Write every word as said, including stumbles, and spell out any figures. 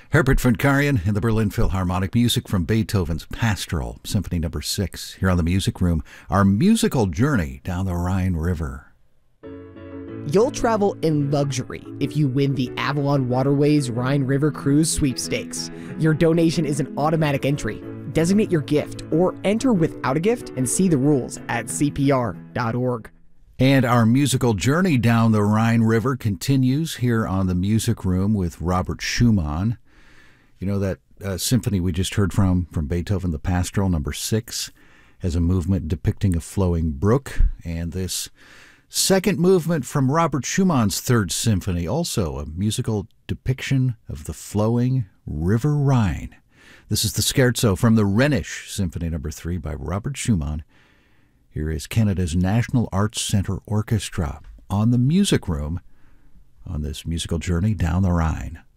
Herbert von Karajan in the Berlin Philharmonic, music from Beethoven's Pastoral, Symphony Number Six, here on the Music Room, our musical journey down the Rhine River. You'll travel in luxury if you win the Avalon Waterways Rhine River Cruise Sweepstakes. Your donation is an automatic entry. Designate your gift or enter without a gift and see the rules at c p r dot org. And our musical journey down the Rhine River continues here on the Music Room with Robert Schumann. You know, that uh, symphony we just heard from, from Beethoven, the Pastoral Number Six, has a movement depicting a flowing brook. And this second movement from Robert Schumann's Third Symphony, also a musical depiction of the flowing River Rhine. This is the Scherzo from the Rhenish Symphony Number Three by Robert Schumann. Here is Canada's National Arts Centre Orchestra on the Music Room on this musical journey down the Rhine.